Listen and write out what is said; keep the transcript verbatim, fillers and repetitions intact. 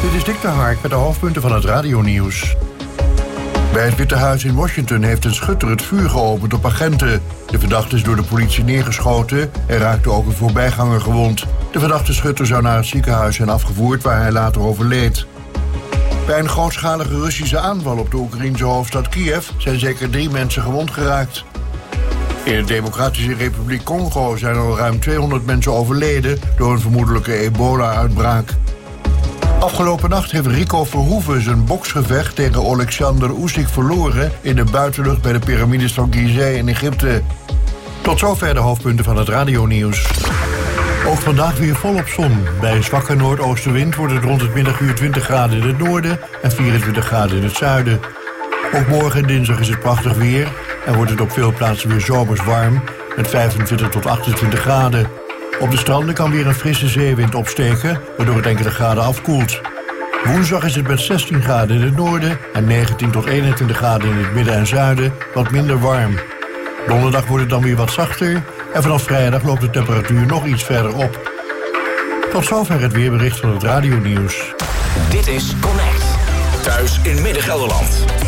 Dit is Dick de Hark met de hoofdpunten van het radionieuws. Bij het Witte Huis in Washington heeft een schutter het vuur geopend op agenten. De verdachte is door de politie neergeschoten en raakte ook een voorbijganger gewond. De verdachte schutter zou naar het ziekenhuis zijn afgevoerd waar hij later overleed. Bij een grootschalige Russische aanval op de Oekraïense hoofdstad Kiev zijn zeker drie mensen gewond geraakt. In de Democratische Republiek Congo zijn al ruim tweehonderd mensen overleden door een vermoedelijke ebola-uitbraak. Afgelopen nacht heeft Rico Verhoeven zijn boksgevecht tegen Alexander Usyk verloren in de buitenlucht bij de piramides van Gizeh in Egypte. Tot zover de hoofdpunten van het radionieuws. Ook vandaag weer volop zon. Bij een zwakke noordoostenwind wordt het rond het middaguur twintig graden in het noorden en vierentwintig graden in het zuiden. Ook morgen en dinsdag is het prachtig weer en wordt het op veel plaatsen weer zomers warm met vijfentwintig tot achtentwintig graden. Op de stranden kan weer een frisse zeewind opsteken, waardoor het enkele graden afkoelt. Woensdag is het met zestien graden in het noorden en negentien tot eenentwintig graden in het midden en zuiden wat minder warm. Donderdag wordt het dan weer wat zachter en vanaf vrijdag loopt de temperatuur nog iets verder op. Tot zover het weerbericht van het radionieuws. Dit is Connect. Thuis in Midden-Gelderland.